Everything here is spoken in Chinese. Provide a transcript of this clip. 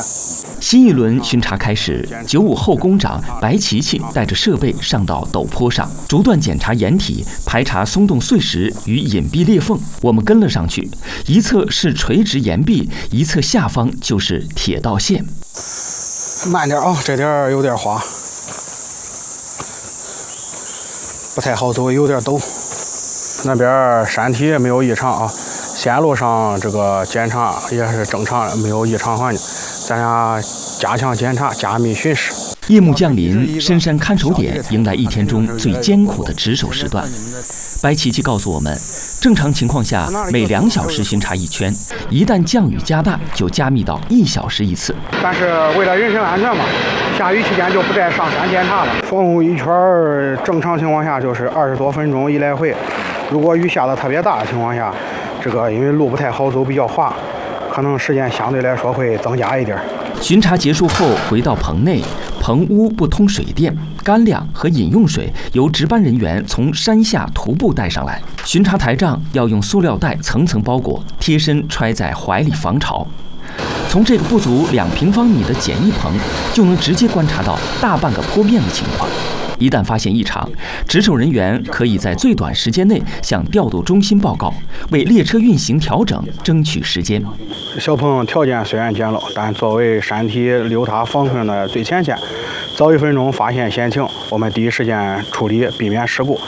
新一轮巡查开始，95后工长白琪琪带着设备上到陡坡上，逐段检查掩体，排查松动碎石与隐蔽裂缝。我们跟了上去，一侧是垂直岩壁，一侧下方就是铁道线。 慢点啊，这点有点滑，不太好走，有点陡。那边山体没有异常啊，线路上这个检查也是正常，没有异常环境。咱俩加强检查，加密巡视。 夜幕降临，深山看守点迎来一天中最艰苦的值守时段。白琪琪告诉我们，正常情况下每2小时巡查一圈，一旦降雨加大，就加密到1小时一次。 但是为了人身安全嘛，下雨期间就不再上山检查了。防护一圈正常情况下就是20多分钟一来回。如果雨下的特别大的情况下，这个因为路不太好走，比较滑，可能时间相对来说会增加一点。 巡查结束后，回到棚内，棚屋不通水电，干粮和饮用水由值班人员从山下徒步带上来。巡查台帐要用塑料袋层层包裹，贴身揣在怀里防潮。从这个不足2平方米的简易棚，就能直接观察到大半个坡面的情况。一旦发现异常，值守人员可以在最短时间内向调度中心报告，为列车运行调整争取时间。 小棚条件虽然简陋，但作为山体溜塌防困的最前线，早1分钟发现险情，我们第一时间处理，避免事故。